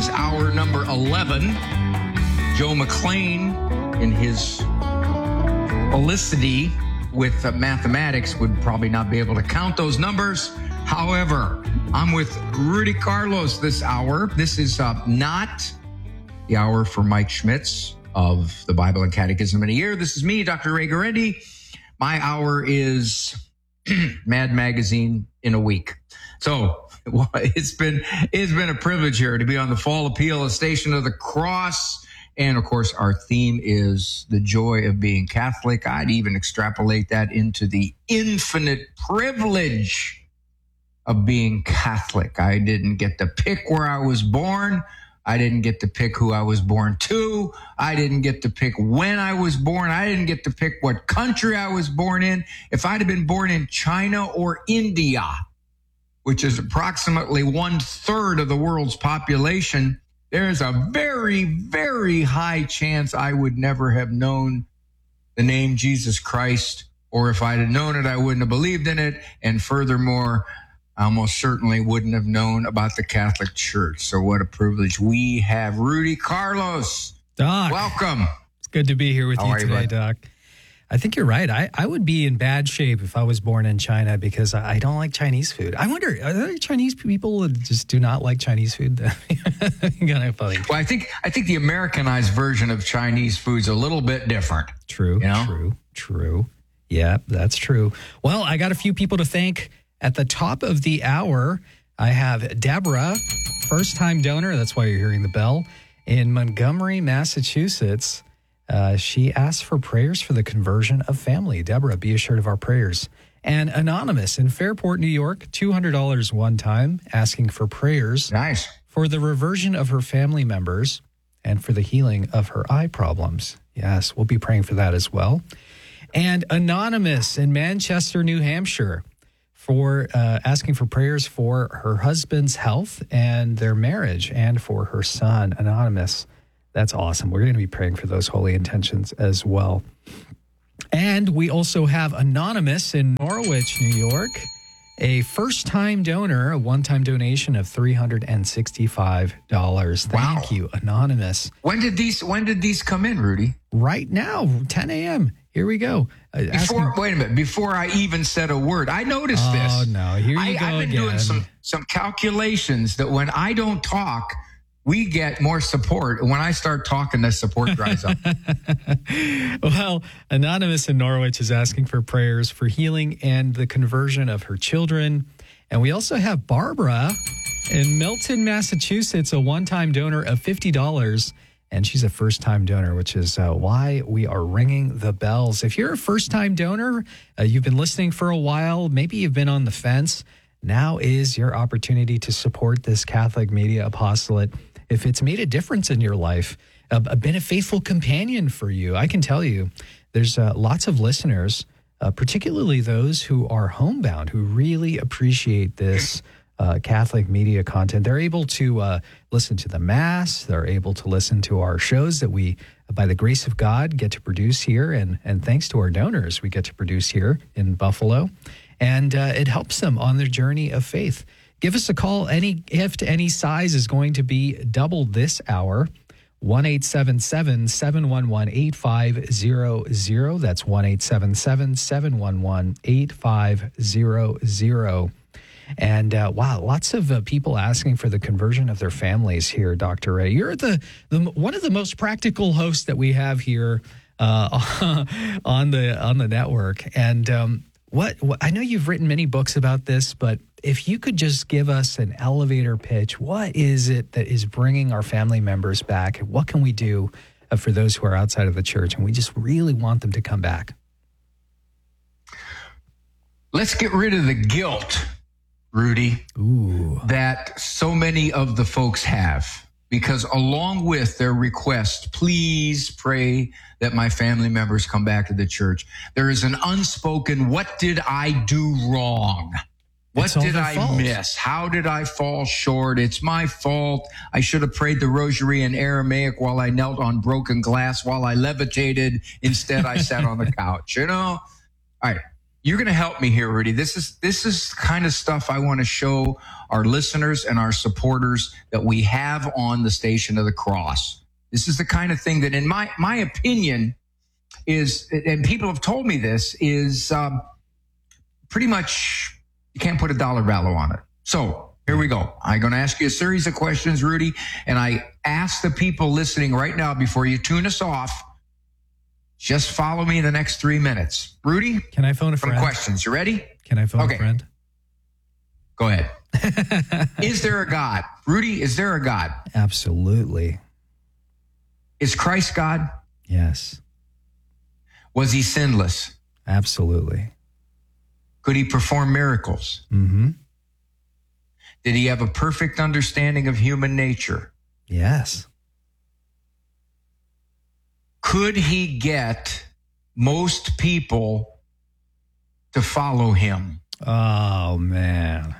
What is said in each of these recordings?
is hour number 11. Joe McClain, in his felicity with mathematics, would probably not be able to count those numbers. However, I'm with Rudy Carlos this hour. This is not the hour for Mike Schmitz of the Bible and Catechism in a Year. This is me, Dr. Ray Guarendi. My hour is Mad Magazine in a week. So it's been a privilege here to be on the Fall Appeal, a Station of the Cross. And of course, our theme is the joy of being Catholic. I'd even extrapolate that into the infinite privilege of being Catholic. I didn't get to pick where I was born. I didn't get to pick who I was born to. I didn't get to pick when I was born. I didn't get to pick what country I was born in. If I'd have been born in China or India, which is approximately 1/3 of the world's population, there's a very, very high chance I would never have known the name Jesus Christ, or if I'd have known it, I wouldn't have believed in it. And furthermore, I almost certainly wouldn't have known about the Catholic Church. So what a privilege we have. Rudy Carlos, Doc, welcome. It's good to be here with you today, bud? Doc. I think you're right. I would be in bad shape if I was born in China because I don't like Chinese food. I wonder, are there Chinese people that just do not like Chinese food? Kind of funny. Well, I think the Americanized version of Chinese food's a little bit different. True, you know? True. Yeah, that's true. Well, I got a few people to thank. At the top of the hour, I have Deborah, first-time donor. That's why you're hearing the bell, in Montgomery, Massachusetts. She asked for prayers for the conversion of family. Deborah, be assured of our prayers. And Anonymous in Fairport, New York, $200 one time, asking for prayers. Nice. For the reversion of her family members and for the healing of her eye problems. Yes, we'll be praying for that as well. And Anonymous in Manchester, New Hampshire, for asking for prayers for her husband's health and their marriage and for her son. Anonymous, that's awesome. We're going to be praying for those holy intentions as well. And we also have Anonymous in Norwich, New York, a first-time donor, a one-time donation of $365. Thank you, Anonymous. When did these come in, Rudy? Right now, 10 a.m. Here we go. Wait a minute. Before I even said a word, I noticed this. Oh, no. Here you go I've been doing some calculations that when I don't talk, we get more support. And when I start talking, the support dries up. Well, Anonymous in Norwich is asking for prayers for healing and the conversion of her children. And we also have Barbara in Milton, Massachusetts, a one-time donor of $50. And she's a first-time donor, which is why we are ringing the bells. If you're a first-time donor, you've been listening for a while, maybe you've been on the fence, now is your opportunity to support this Catholic Media Apostolate. If it's made a difference in your life, been a faithful companion for you, I can tell you there's lots of listeners, particularly those who are homebound, who really appreciate this Catholic media content. They're able to listen to the Mass. They're able to listen to our shows that we, by the grace of God, get to produce here. And thanks to our donors, we get to produce here in Buffalo. And it helps them on their journey of faith. Give us a call. Any gift, any size is going to be doubled this hour. 1-877-711-8500. That's 1-877-711-8500. And wow, lots of people asking for the conversion of their families here, Dr. Ray. You're the one of the most practical hosts that we have here on the network. And what I know you've written many books about this, but if you could just give us an elevator pitch, what is it that is bringing our family members back? What can we do for those who are outside of the church and we just really want them to come back? Let's get rid of the guilt, Rudy, that so many of the folks have. Because along with their request, please pray that my family members come back to the church, there is an unspoken, what did I do wrong? What did I miss? How did I fall short? It's my fault. I should have prayed the rosary in Aramaic while I knelt on broken glass, while I levitated. Instead, I sat on the couch, you know? All right. you're going to help me here, Rudy. This is kind of stuff I want to show our listeners and our supporters that we have on the Station of the Cross. This is the kind of thing that, in my opinion, is, and people have told me this, is pretty much you can't put a dollar value on it. So here we go. I'm going to ask you a series of questions, Rudy, and I ask the people listening right now before you tune us off, just follow me the next 3 minutes. Rudy? Can I phone a friend? Some questions. You ready? Can I phone a friend? Go ahead. Is there a God? Rudy, is there a God? Absolutely. Is Christ God? Yes. Was he sinless? Absolutely. Could he perform miracles? Mm-hmm. Did he have a perfect understanding of human nature? Yes. Could he get most people to follow him? Oh, man.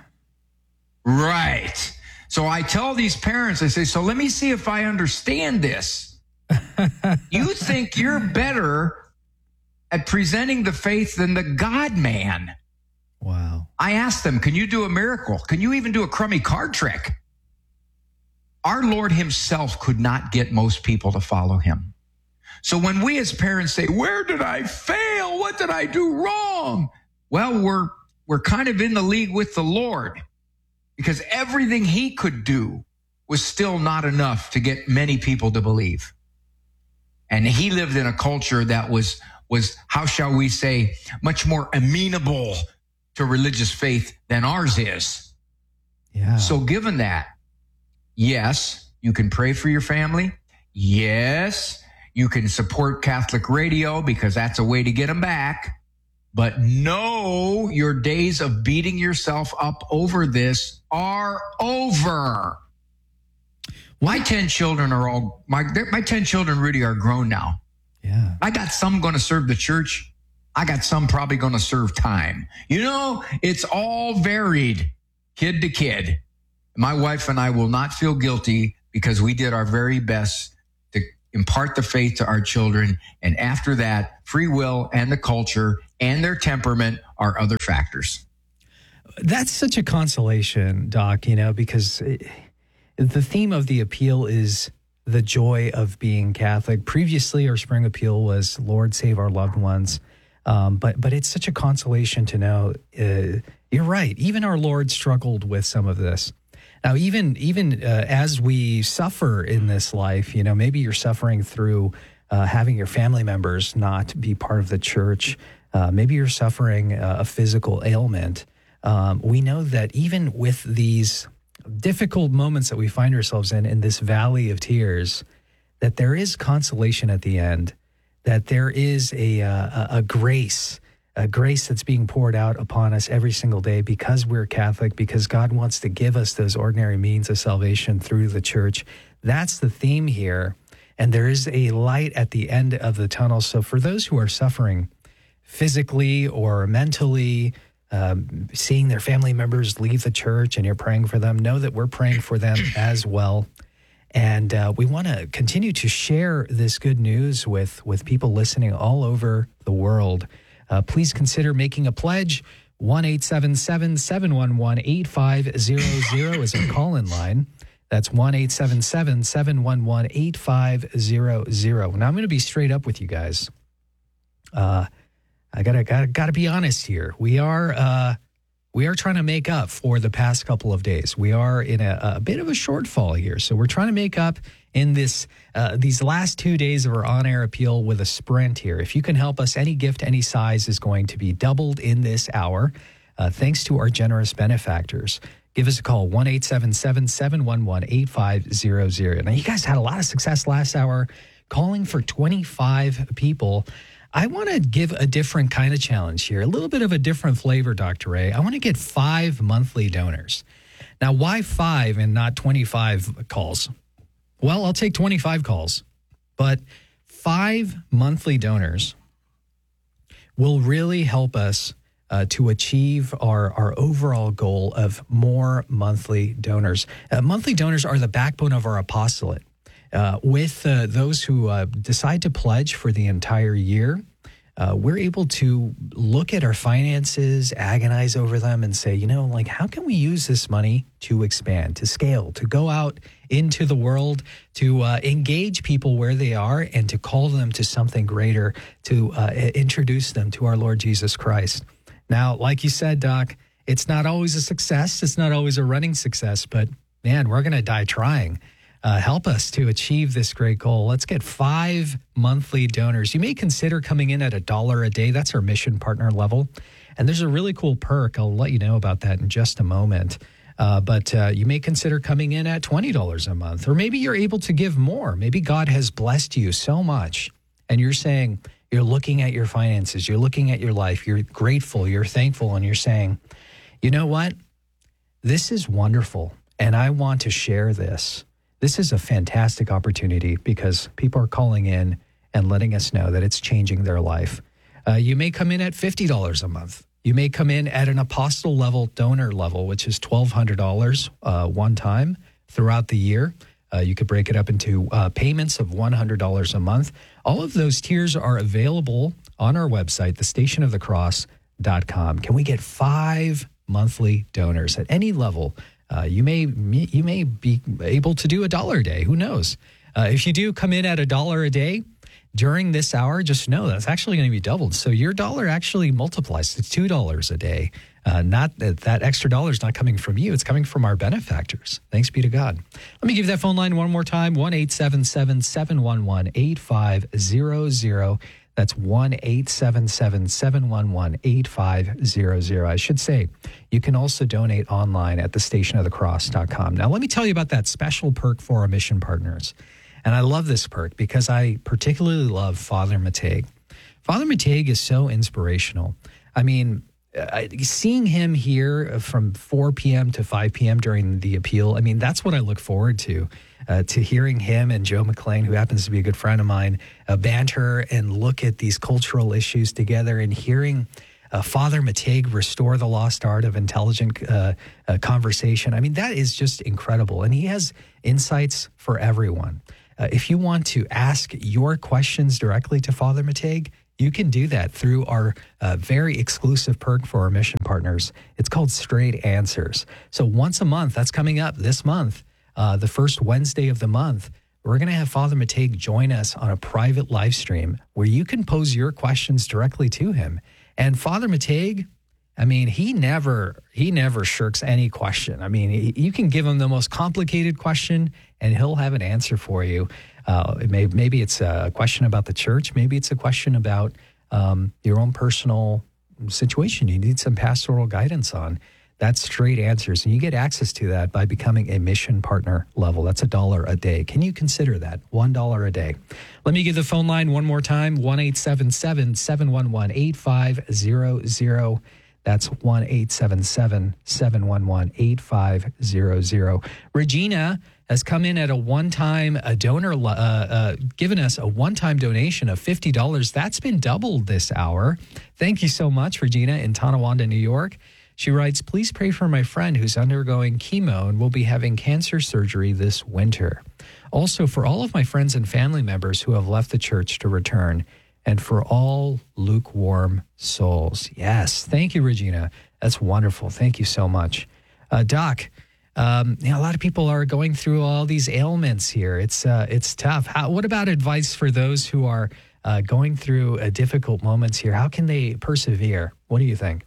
Right. So I tell these parents, I say, so let me see if I understand this. You think you're better at presenting the faith than the God-man. Wow. I asked them, can you do a miracle? Can you even do a crummy card trick? Our Lord himself could not get most people to follow him. So when we as parents say, where did I fail? What did I do wrong? Well, we're kind of in the league with the Lord, because everything he could do was still not enough to get many people to believe. And he lived in a culture that was, how shall we say, much more amenable to religious faith than ours is. Yeah. So given that, yes, you can pray for your family. Yes, you can support Catholic radio because that's a way to get them back. But no, your days of beating yourself up over this are over. My 10 children are all, my 10 children, Rudy, are grown now. Yeah. I got some going to serve the church. I got some probably going to serve time. You know, it's all varied, kid to kid. My wife and I will not feel guilty because we did our very best to impart the faith to our children. And after that, free will and the culture and their temperament are other factors. That's such a consolation, Doc, because the theme of the appeal is the joy of being Catholic. Previously, our spring appeal was, Lord, save our loved ones. But it's such a consolation to know, you're right, even our Lord struggled with some of this. Now, even as we suffer in this life, maybe you're suffering through having your family members not be part of the church. Maybe you're suffering a physical ailment. We know that even with these difficult moments that we find ourselves in this valley of tears, that there is consolation at the end, that there is a grace that's being poured out upon us every single day because we're Catholic, because God wants to give us those ordinary means of salvation through the church. That's the theme here. And there is a light at the end of the tunnel. So for those who are suffering physically or mentally, seeing their family members leave the church and you're praying for them, know that we're praying for them as well. And we want to continue to share this good news with people listening all over the world. Please consider making a pledge. 1-877-711-8500 is our call-in line. That's 1-877-711-8500. Now, I'm going to be straight up with you guys. I gotta be honest here. We are trying to make up for the past couple of days. We are in a bit of a shortfall here, so we're trying to make up in these last 2 days of our on-air appeal with a sprint here. If you can help us, any gift, any size is going to be doubled in this hour, thanks to our generous benefactors. Give us a call, 1-877-711-8500. Now, you guys had a lot of success last hour calling for 25 people. I want to give a different kind of challenge here, a little bit of a different flavor, Dr. Ray. I want to get 5 monthly donors. Now, why 5 and not 25 calls? Well, I'll take 25 calls, but 5 monthly donors will really help us to achieve our overall goal of more monthly donors. Monthly donors are the backbone of our apostolate. With those who decide to pledge for the entire year, we're able to look at our finances, agonize over them, and say, how can we use this money to expand, to scale, to go out into the world, to engage people where they are, and to call them to something greater, to introduce them to our Lord Jesus Christ. Now, like you said, Doc, it's not always a success. It's not always a running success, but man, we're going to die trying. Help us to achieve this great goal. Let's get 5 monthly donors. You may consider coming in at $1 a day. That's our mission partner level. And there's a really cool perk. I'll let you know about that in just a moment. But you may consider coming in at $20 a month, or maybe you're able to give more. Maybe God has blessed you so much, and you're saying, you're looking at your finances, you're looking at your life, you're grateful, you're thankful, and you're saying, you know what? This is wonderful, and I want to share this. This is a fantastic opportunity because people are calling in and letting us know that it's changing their life. You may come in at $50 a month. You may come in at an apostle level, donor level, which is $1,200 one time throughout the year. You could break it up into payments of $100 a month. All of those tiers are available on our website, thestationofthecross.com. Can we get 5 monthly donors at any level? You may be able to do $1 a day. Who knows? If you do come in at $1 a day during this hour, just know that's actually going to be doubled. So your dollar actually multiplies to $2 a day. Not that extra dollar is not coming from you. It's coming from our benefactors. Thanks be to God. Let me give you that phone line one more time, 1-877-711-8500. That's 1-877-711-8500. I should say, you can also donate online at thestationofthecross.com. Now, let me tell you about that special perk for our mission partners. And I love this perk because I particularly love Father Mateg. Father Mateg is so inspirational. I mean, seeing him here from 4 p.m. to 5 p.m. during the appeal, I mean, that's what I look forward to hearing him and Joe McClain, who happens to be a good friend of mine, banter and look at these cultural issues together, and hearing Father Mateg restore the lost art of intelligent conversation. I mean, that is just incredible. And he has insights for everyone. If you want to ask your questions directly to Father Mateg, you can do that through our very exclusive perk for our mission partners. It's called Straight Answers. So once a month, that's coming up this month, the first Wednesday of the month, we're going to have Father Mateg join us on a private live stream where you can pose your questions directly to him. And Father Mateg, I mean, he never shirks any question. I mean, you can give him the most complicated question and he'll have an answer for you. Maybe it's a question about the church. Maybe it's a question about your own personal situation you need some pastoral guidance on. That's Straight Answers. And you get access to that by becoming a mission partner level. That's $1 a day. Can you consider that? $1 a day. Let me give the phone line one more time, 1-877-711-8500. That's 1-877-711-8500. Regina has come in at a one-time donor, given us a one-time donation of $50. That's been doubled this hour. Thank you so much, Regina, in Tonawanda, New York. She writes, please pray for my friend who's undergoing chemo and will be having cancer surgery this winter. Also, for all of my friends and family members who have left the church to return, and for all lukewarm souls. Yes, thank you, Regina. That's wonderful. Thank you so much. Doc, a lot of people are going through all these ailments here. It's tough. What about advice for those who are going through difficult moments here? How can they persevere? What do you think?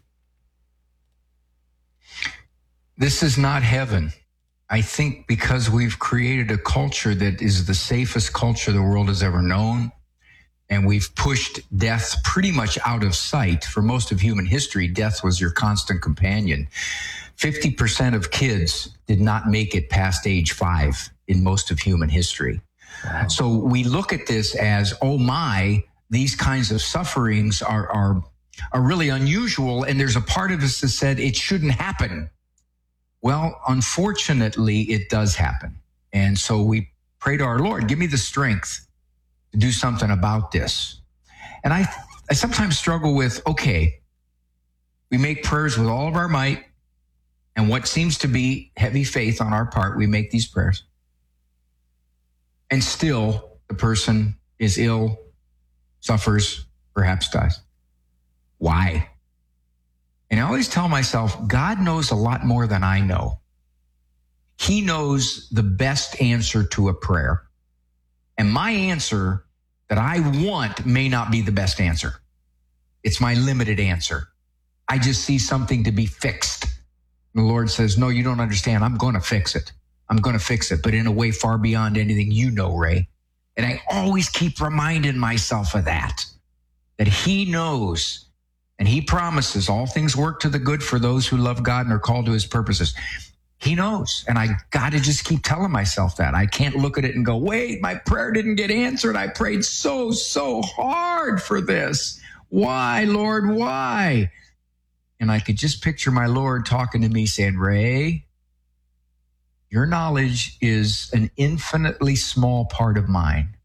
This is not heaven. I think because we've created a culture that is the safest culture the world has ever known, and we've pushed death pretty much out of sight. For most of human history, death was your constant companion. 50% of kids did not make it past age 5 in most of human history. Wow. So we look at this as, oh my, these kinds of sufferings are really unusual, and there's a part of us that said it shouldn't happen. Well, unfortunately, it does happen. And so we pray to our Lord, give me the strength to do something about this. And I sometimes struggle with, okay, we make prayers with all of our might, and what seems to be heavy faith on our part, we make these prayers. And still, the person is ill, suffers, perhaps does. Why? And I always tell myself, God knows a lot more than I know. He knows the best answer to a prayer. And my answer that I want may not be the best answer. It's my limited answer. I just see something to be fixed. And the Lord says, no, you don't understand. I'm going to fix it. I'm going to fix it, but in a way far beyond anything you know, Ray. And I always keep reminding myself of that he knows and he promises all things work to the good for those who love God and are called to his purposes. He knows. And I got to just keep telling myself that. I can't look at it and go, wait, my prayer didn't get answered. I prayed so hard for this. Why, Lord, why? And I could just picture my Lord talking to me saying, Ray, your knowledge is an infinitely small part of mine.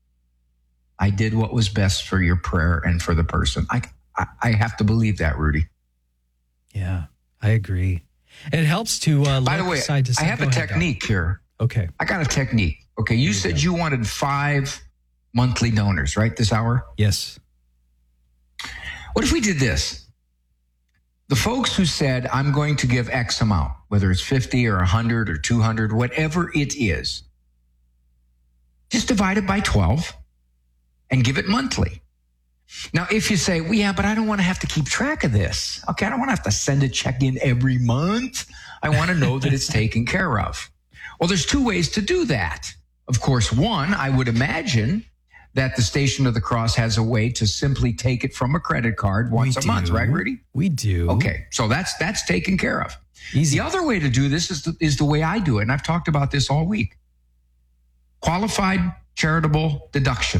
I did what was best for your prayer and for the person. I have to believe that, Rudy. Yeah, I agree. It helps to by the way, side to side. I have a technique here. Okay. I got a technique. Okay, you said you wanted 5 monthly donors, right, this hour? Yes. What if we did this? The folks who said, I'm going to give X amount, whether it's 50 or 100 or 200, whatever it is, just divide it by 12 and give it monthly. Now, if you say, well, yeah, but I don't want to have to keep track of this. Okay, I don't want to have to send a check in every month. I want to know that it's taken care of. Well, there's 2 ways to do that. Of course, one, I would imagine that the Station of the Cross has a way to simply take it from a credit card once a month, right, Rudy? We do. Okay, so that's taken care of. Easy. The other way to do this is the way I do it, and I've talked about this all week. Qualified charitable deduction.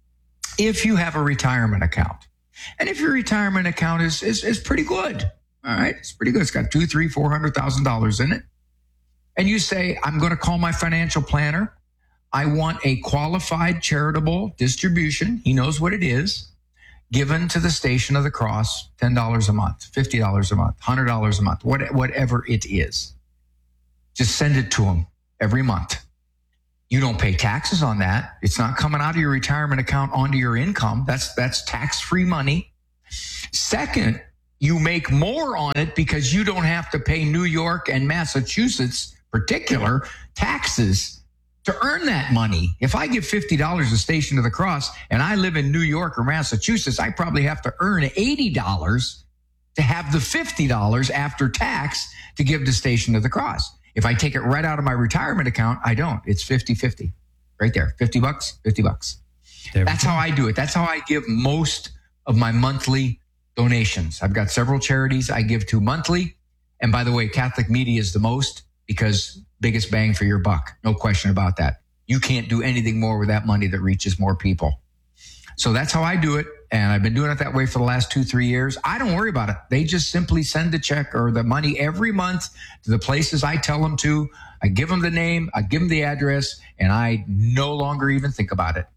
If you have a retirement account, and if your retirement account is pretty good, all right, it's pretty good. It's got $200,000, $300,000, $400,000 in it. And you say, I'm going to call my financial planner. I want a qualified charitable distribution. He knows what it is. Given to the Station of the Cross, $10 a month, $50 a month, $100 a month, whatever it is. Just send it to him every month. You don't pay taxes on that. It's not coming out of your retirement account onto your income. That's tax-free money. Second, you make more on it because you don't have to pay New York and Massachusetts particular taxes to earn that money. If I give $50 to Station of the Cross and I live in New York or Massachusetts, I probably have to earn $80 to have the $50 after tax to give to Station of the Cross. If I take it right out of my retirement account, I don't. It's 50-50 right there. $50, $50. That's how I do it. That's how I give most of my monthly donations. I've got several charities I give to monthly. And by the way, Catholic Media is the most because biggest bang for your buck. No question about that. You can't do anything more with that money that reaches more people. So that's how I do it. And I've been doing it that way for the last 2-3 years. I don't worry about it. They just simply send the check or the money every month to the places I tell them to. I give them the name, I give them the address, and I no longer even think about it.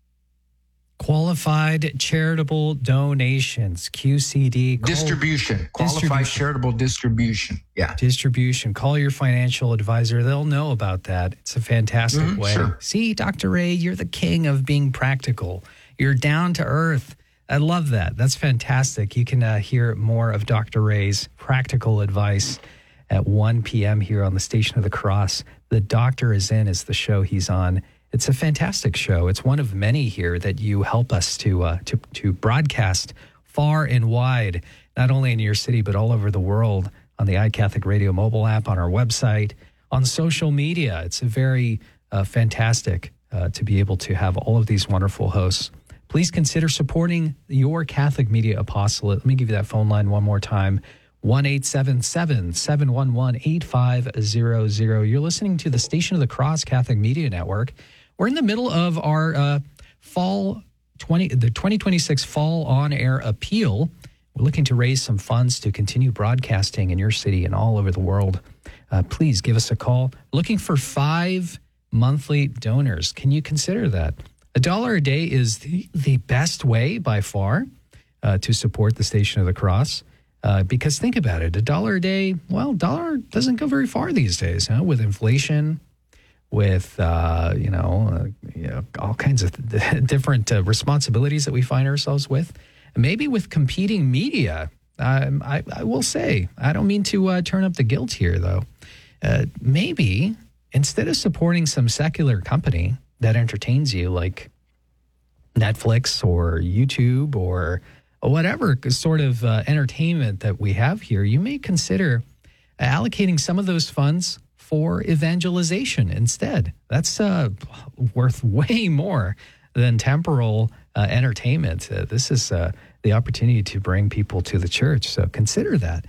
Qualified charitable donations, QCD. Qualified charitable distribution. Yeah. Distribution. Call your financial advisor. They'll know about that. It's a fantastic way. Sure. See, Dr. Ray, you're the king of being practical. You're down to earth. I love that. That's fantastic. You can hear more of Dr. Ray's practical advice at 1 p.m. here on the Station of the Cross. The Doctor is In is the show he's on. It's a fantastic show. It's one of many here that you help us to broadcast far and wide, not only in your city, but all over the world on the iCatholic Radio mobile app, on our website, on social media. It's a very fantastic to be able to have all of these wonderful hosts. Please consider supporting your Catholic Media Apostolate. Let me give you that phone line one more time. 1-877-711-8500. You're listening to the Station of the Cross Catholic Media Network. We're in the middle of our the 2026 Fall On Air Appeal. We're looking to raise some funds to continue broadcasting in your city and all over the world. Please give us a call. Looking for 5 monthly donors. Can you consider that? $1 a day is the best way by far to support the Station of the Cross. Because think about it, $1 a day, well, dollar doesn't go very far these days, huh? With inflation, with, all kinds of different responsibilities that we find ourselves with. maybe with competing media. I will say, I don't mean to turn up the guilt here, though. Maybe instead of supporting some secular company that entertains you, like Netflix or YouTube or whatever sort of entertainment that we have here, you may consider allocating some of those funds for evangelization instead. That's worth way more than temporal entertainment. This is the opportunity to bring people to the church. So consider that.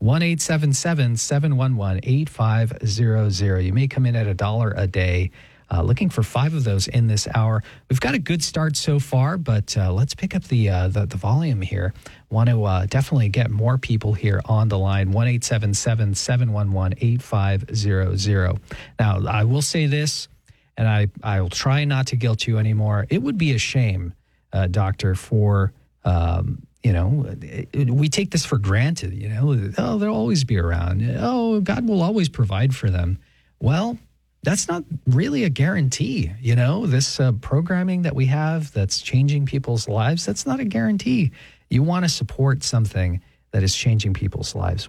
1-877-711-8500. You may come in at $1 a day. Looking for 5 of those in this hour. We've got a good start so far, but let's pick up the volume here. Want to definitely get more people here on the line. 1-877-711-8500. Now, I will say this, and I will try not to guilt you anymore. It would be a shame, Doctor, for we take this for granted. Oh, they'll always be around. Oh, God will always provide for them. Well, that's not really a guarantee. This programming that we have that's changing people's lives, that's not a guarantee. You want to support something that is changing people's lives.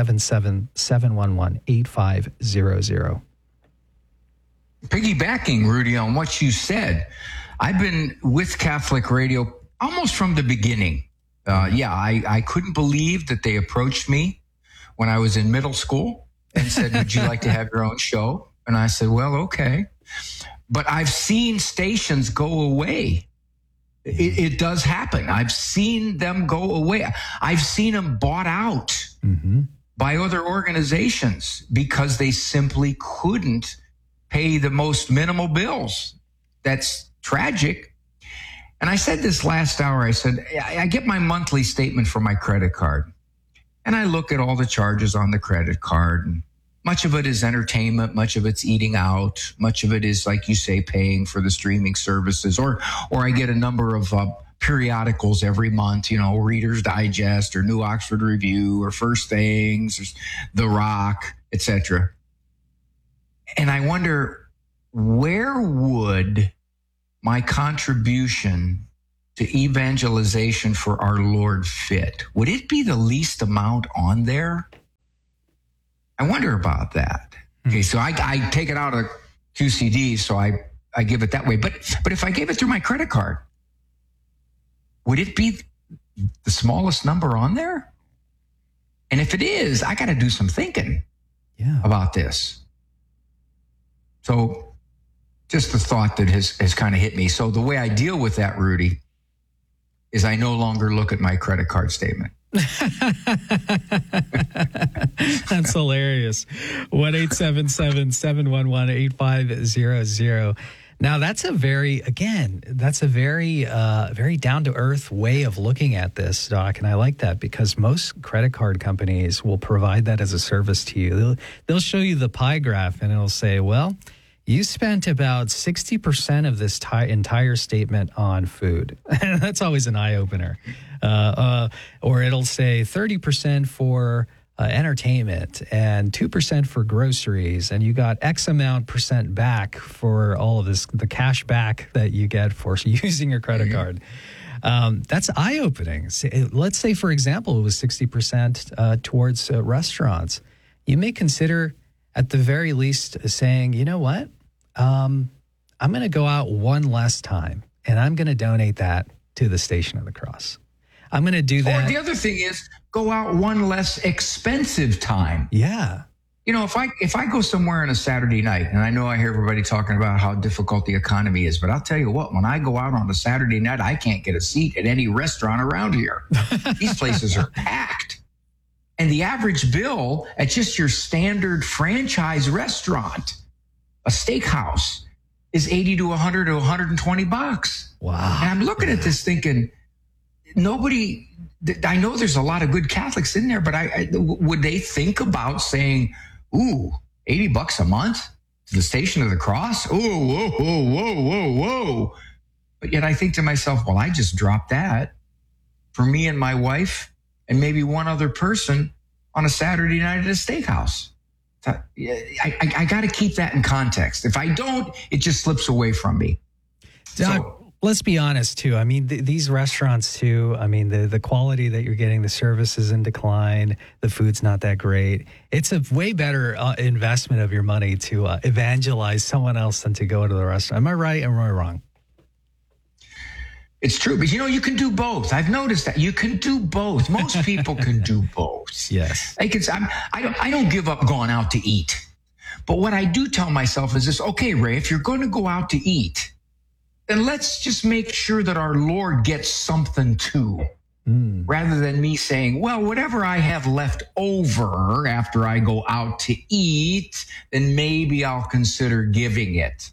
1-877-711-8500. Piggybacking, Rudy, on what you said, I've been with Catholic Radio almost from the beginning. I couldn't believe that they approached me when I was in middle school and said, would you like to have your own show? And I said, well, okay. But I've seen stations go away. It does happen. I've seen them go away. I've seen them bought out by other organizations because they simply couldn't pay the most minimal bills. That's tragic. And I said this last hour, I said, I get my monthly statement for my credit card. And I look at all the charges on the credit card, and much of it is entertainment, much of it's eating out, much of it is, like you say, paying for the streaming services, or I get a number of periodicals every month, Reader's Digest or New Oxford Review or First Things, or The Rock, etc. And I wonder, where would my contribution to evangelization for our Lord fit? Would it be the least amount on there? I wonder about that. Okay, so I take it out of QCD, so I give it that way. But if I gave it through my credit card, would it be the smallest number on there? And if it is, I got to do some thinking about this. So just the thought that has kind of hit me. So the way I deal with that, Rudy, is I no longer look at my credit card statement. That's hilarious. 1-877-711-8500. Now that's a very very down to earth way of looking at this, Doc, and I like that because most credit card companies will provide that as a service to you. They'll show you the pie graph and it'll say, well, you spent about 60% of this entire statement on food. That's always an eye-opener. Or it'll say 30% for entertainment and 2% for groceries. And you got X amount percent back for all of this, the cash back that you get for using your credit card. That's eye-opening. Let's say, for example, it was 60% towards restaurants. You may consider, at the very least, saying, you know what? I'm going to go out one less time, and I'm going to donate that to the Station of the Cross. I'm going to do that. Or the other thing is, go out one less expensive time. Yeah. If I go somewhere on a Saturday night, and I know I hear everybody talking about how difficult the economy is, but I'll tell you what, when I go out on a Saturday night, I can't get a seat at any restaurant around here. These places are packed. And the average bill at just your standard franchise restaurant, a steakhouse, is $80 to $100 to $120. Wow. And I'm looking at this thinking, I know there's a lot of good Catholics in there, but would they think about saying, ooh, $80 a month to the Station of the Cross? Oh, whoa. But yet I think to myself, well, I just dropped that for me and my wife and maybe one other person on a Saturday night at a steakhouse. I got to keep that in context. If I don't, it just slips away from me. Doc, let's be honest, too. I mean, these restaurants, too, I mean, the quality that you're getting, the service is in decline, the food's not that great. It's a way better investment of your money to evangelize someone else than to go to the restaurant. Am I right or am I wrong? It's true, but you can do both. I've noticed that you can do both. Most people can do both. Yes. I don't give up going out to eat. But what I do tell myself is this, okay, Ray, if you're going to go out to eat, then let's just make sure that our Lord gets something too. Rather than me saying, well, whatever I have left over after I go out to eat, then maybe I'll consider giving it.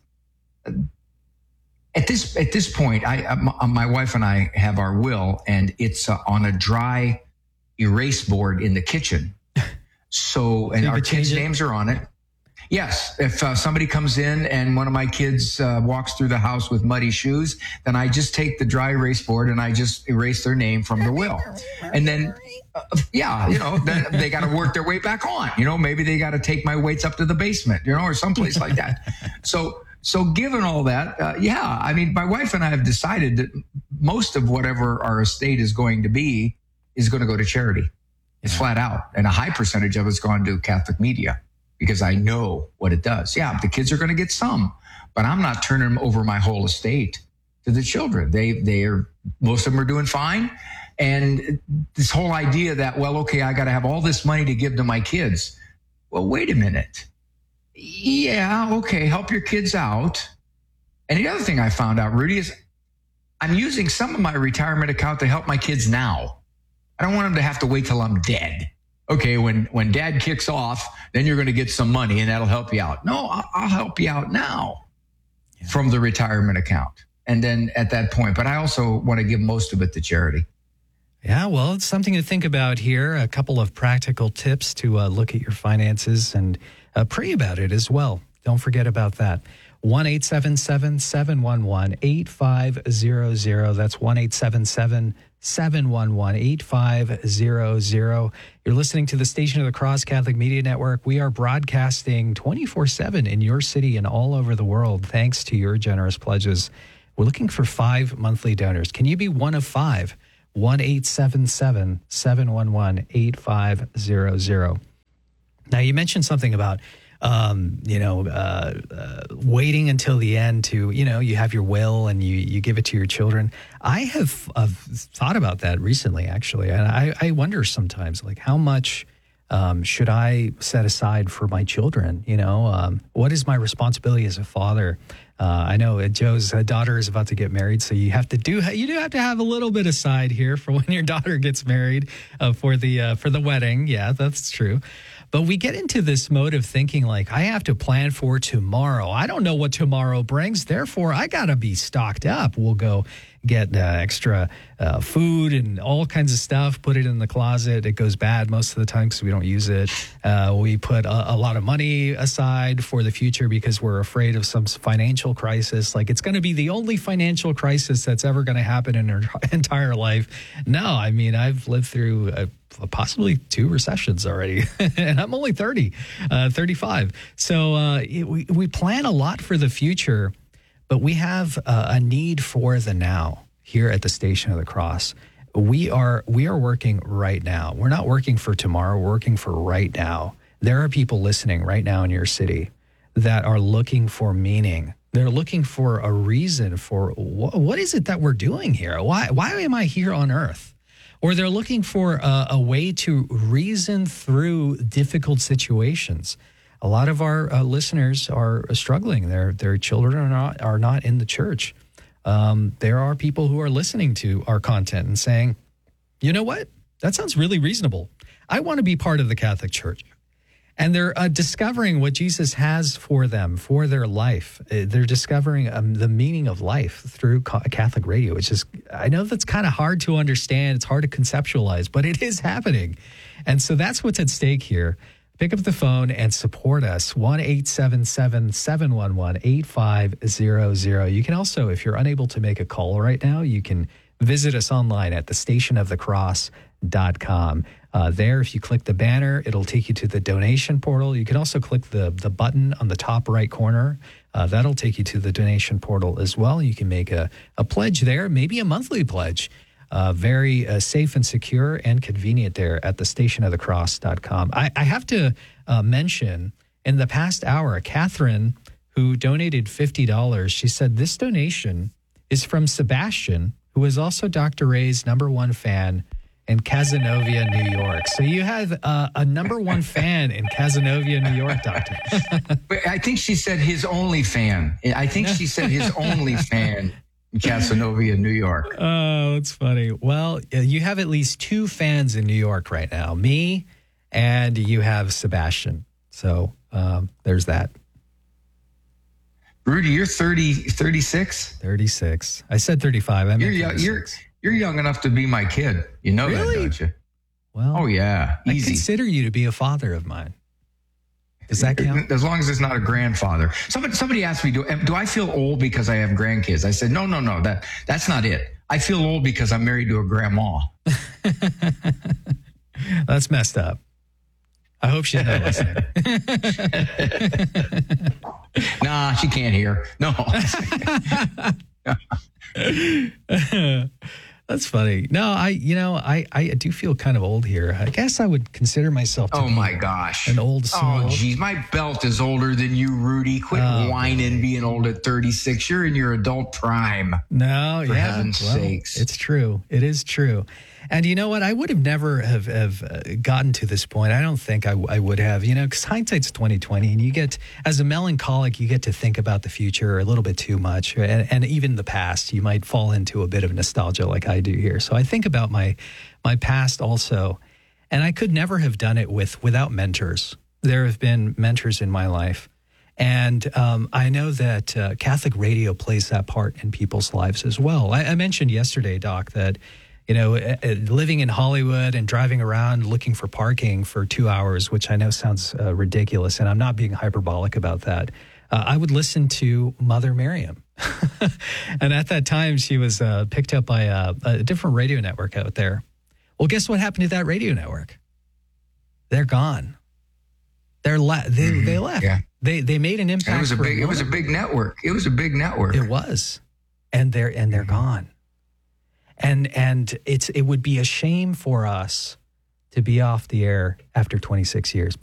At this point, my wife and I have our will, and it's on a dry erase board in the kitchen. So, and our kids' names are on it. Yes, if somebody comes in and one of my kids walks through the house with muddy shoes, then I just take the dry erase board and I just erase their name from the will. And then, then they got to work their way back on. Maybe they got to take my weights up to the basement, or someplace like that. So given all that, I mean, my wife and I have decided that most of whatever our estate is going to be is going to go to charity. It's flat out. And a high percentage of it's gone to Catholic media because I know what it does. Yeah, the kids are going to get some, but I'm not turning over my whole estate to the children. Most of them are doing fine. And this whole idea that, well, okay, I got to have all this money to give to my kids. Well, wait a minute. Yeah, okay, help your kids out. And the other thing I found out, Rudy, is I'm using some of my retirement account to help my kids now. I don't want them to have to wait till I'm dead. Okay, when dad kicks off, then you're going to get some money and that'll help you out. No, I'll help you out now from the retirement account. And then at that point, but I also want to give most of it to charity. Yeah, well, it's something to think about here. A couple of practical tips to look at your finances and pray about it as well. Don't forget about that. 1-877-711-8500. That's 1-877-711-8500. You're listening to the Station of the Cross Catholic Media Network. We are broadcasting 24/7 in your city and all over the world thanks to your generous pledges. We're looking for 5 monthly donors. Can you be one of 5? 1-877-711-8500. Now, you mentioned something about, waiting until the end to, you have your will and you give it to your children. I have thought about that recently, actually. And I wonder sometimes, like, how much should I set aside for my children? What is my responsibility as a father? I know Joe's daughter is about to get married, so you do have to have a little bit aside here for when your daughter gets married for the wedding. Yeah, that's true. But we get into this mode of thinking like, I have to plan for tomorrow. I don't know what tomorrow brings. Therefore, I got to be stocked up. We'll go get extra food and all kinds of stuff, put it in the closet. It goes bad most of the time because we don't use it. We put a lot of money aside for the future because we're afraid of some financial crisis. Like, it's going to be the only financial crisis that's ever going to happen in our entire life. No, I mean, I've lived through possibly 2 recessions already, and I'm only 35. So we plan a lot for the future, but we have a need for the now here at the Station of the Cross. We are working right now. We're not working for tomorrow. We're working for right now. There are people listening right now in your city that are looking for meaning. They're looking for a reason for what is it that we're doing here? Why am I here on earth? Or they're looking for a way to reason through difficult situations. A lot of our listeners are struggling. Their children are not in the church. There are people who are listening to our content and saying, you know what? That sounds really reasonable. I want to be part of the Catholic Church. And they're discovering what Jesus has for them, for their life. They're discovering the meaning of life through Catholic radio, which is, I know that's kind of hard to understand. It's hard to conceptualize, but it is happening. And so that's what's at stake here. Pick up the phone and support us, 1-877-711-8500. You can also, if you're unable to make a call right now, you can visit us online at thestationofthecross.com. There, if you click the banner, it'll take you to the donation portal. You can also click the button on the top right corner. That'll take you to the donation portal as well. You can make a pledge there, maybe a monthly pledge. Very safe and secure and convenient there at thestationofthecross.com. I have to mention, in the past hour, Catherine, who donated $50, she said this donation is from Sebastian, who is also Dr. Ray's #1 fan in Cazenovia, New York. So you have a #1 fan in Cazenovia, New York, Doctor. I think she said his only fan. I think she said his only fan in Cazenovia, New York. Oh, that's funny. Well, you have at least 2 fans in New York right now, me and you have Sebastian. So there's that. Rudy, you're 36? 36. I said 35. I meant 36. You're young enough to be my kid. You know that, don't you? Well, oh, yeah. Easy. I consider you to be a father of mine. Does that count? As long as it's not a grandfather. Somebody asked me, do I feel old because I have grandkids? I said, no. That's not it. I feel old because I'm married to a grandma. That's messed up. I hope she's not listening. Nah, she can't hear. No. That's funny. No, I do feel kind of old here. I guess I would consider myself to my gosh, an old soul. Oh, geez, my belt is older than you, Rudy. Quit whining, being old at 36. You're in your adult prime. No, for heaven's sakes. It's true. It is true. And you know what? I would have never have gotten to this point. I don't think I would have, because hindsight's 20/20, and you get, as a melancholic, you get to think about the future a little bit too much, and even the past. You might fall into a bit of nostalgia like I do here. So I think about my past also, and I could never have done it without mentors. There have been mentors in my life, and I know that Catholic radio plays that part in people's lives as well. I mentioned yesterday, Doc, that living in Hollywood and driving around looking for parking for 2 hours, which I know sounds ridiculous, and I'm not being hyperbolic about that. I would listen to Mother Miriam. And at that time, she was picked up by a different radio network out there. Well, guess what happened to that radio network? They're gone. They left. Yeah. They made an impact. It was a big network. It was a big network. It was. And they're gone. And it would be a shame for us to be off the air after 26 years.